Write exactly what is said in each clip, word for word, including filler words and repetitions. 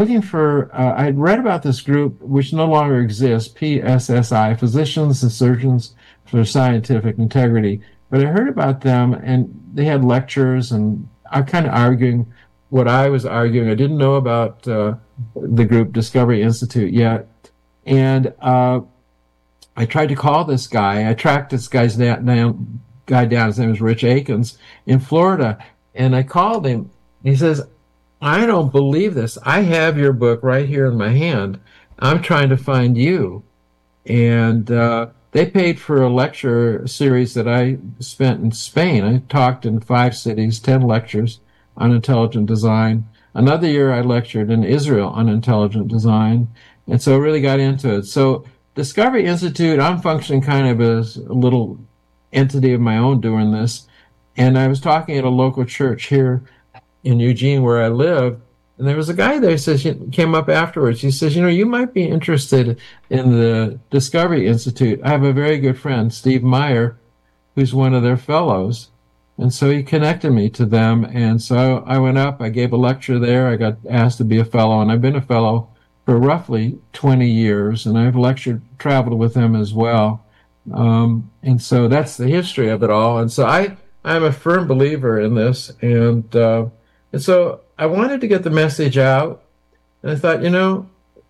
looking for, uh, I'd read about this group, which no longer exists, P S S I, Physicians and Surgeons for Scientific Integrity. But I heard about them, and they had lectures, and I'm kind of arguing what I was arguing. I didn't know about uh, the group Discovery Institute yet. And uh, I tried to call this guy. I tracked this guy's down, guy down. His name is Rich Akins in Florida. And I called him. He says, I don't believe this. I have your book right here in my hand. I'm trying to find you. And uh, they paid for a lecture series that I spent in Spain. I talked in five cities, ten lectures on intelligent design. Another year I lectured in Israel on intelligent design. And so I really got into it. So Discovery Institute, I'm functioning kind of as a little entity of my own doing this. And I was talking at a local church here in Eugene where I live, and there was a guy there who says, came up afterwards. He says, you know, you might be interested in the Discovery Institute. I have a very good friend, Steve Meyer, who's one of their fellows. And so he connected me to them. And so I went up, I gave a lecture there. I got asked to be a fellow, and I've been a fellow for roughly twenty years, and I've lectured, traveled with them as well. Um, and so that's the history of it all. And so I, I'm a firm believer in this. And, uh, and so I wanted to get the message out. And I thought, you know,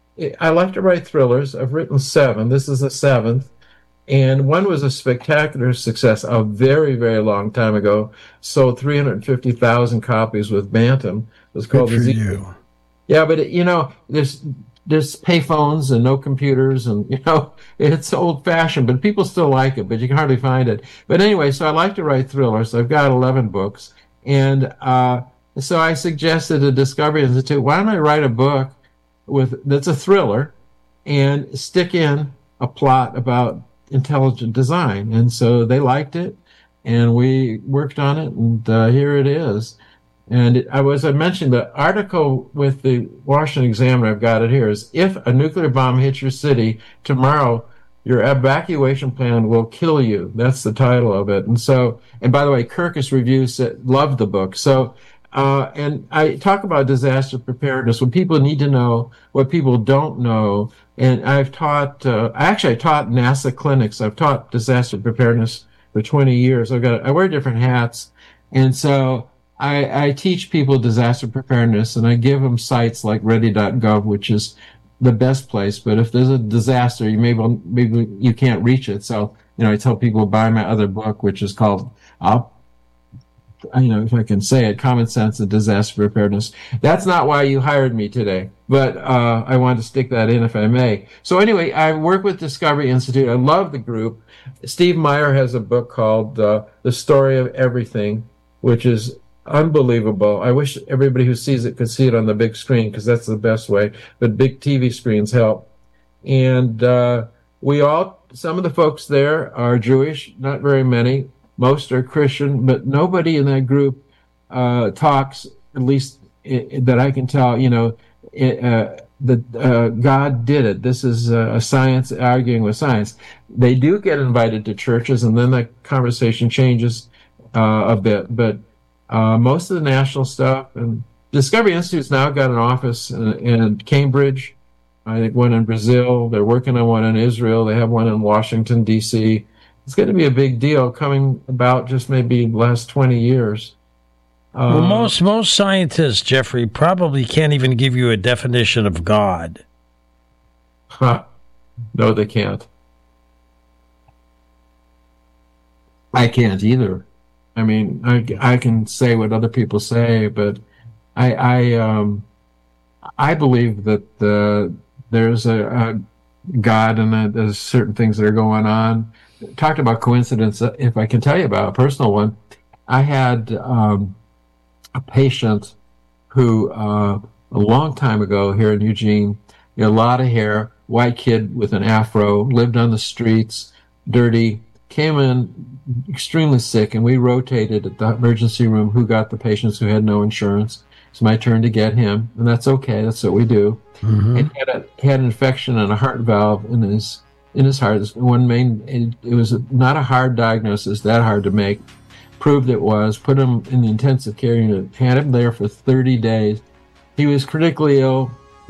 I like to write thrillers. I've written seven. This is the seventh. And one was a spectacular success a very, very long time ago. Sold three hundred fifty thousand copies with Bantam. It was called Good for the Z- you. Yeah, but, it, you know, there's there's payphones and no computers, and, you know, it's old-fashioned, but people still like it, but you can hardly find it. But anyway, so I like to write thrillers. I've got eleven books. And uh, so I suggested to Discovery Institute, why don't I write a book with that's a thriller and stick in a plot about intelligent design? And so they liked it, and we worked on it, and uh, here it is. And it, I was, I mentioned the article with the Washington Examiner, I've got it here, is if a nuclear bomb hits your city tomorrow, your evacuation plan will kill you. That's the title of it. And so, and by the way, Kirkus Review said, loved the book. So, uh, and I talk about disaster preparedness when people need to know what people don't know. And I've taught, uh, actually I taught NASA clinics. I've taught disaster preparedness for twenty years. I've got, I wear different hats. And so, I, I teach people disaster preparedness, and I give them sites like ready dot gov, which is the best place. But if there's a disaster, you maybe maybe you can't reach it. So, you know, I tell people buy my other book, which is called, I'll, you know, if I can say it, Common Sense and Disaster Preparedness. That's not why you hired me today, but uh, I wanted to stick that in if I may. So anyway, I work with Discovery Institute. I love the group. Steve Meyer has a book called uh, The Story of Everything, which is unbelievable. I wish everybody who sees it could see it on the big screen, because that's the best way. But big T V screens help. And uh, we all, some of the folks there are Jewish, not very many. Most are Christian, but nobody in that group uh, talks, at least it, that I can tell, you know, it, uh, that uh, God did it. This is uh, a science arguing with science. They do get invited to churches, and then the conversation changes uh, a bit. But Uh, most of the national stuff, and Discovery Institute's now got an office in, in Cambridge, I think one in Brazil. They're working on one in Israel. They have one in Washington, D C. It's going to be a big deal coming about just maybe the last twenty years. Uh, well, most most scientists, Jeffrey, probably can't even give you a definition of God. Huh. No, they can't. I can't either. I mean, I, I can say what other people say, but I I um I believe that uh, there's a, a God, and that there's certain things that are going on. Talked about coincidence. If I can tell you about a personal one, I had um, a patient who uh, a long time ago here in Eugene, you know, a lot of hair, white kid with an afro, lived on the streets, dirty, came in extremely sick, and we rotated at the emergency room who got the patients who had no insurance. It's my turn to get him, and that's okay. That's what we do. Mm-hmm. And he had, a, he had an infection and a heart valve in his in his heart. One main, it, it was not a hard diagnosis, that hard to make. Proved it was. Put him in the intensive care unit. Had him there for thirty days. He was critically ill.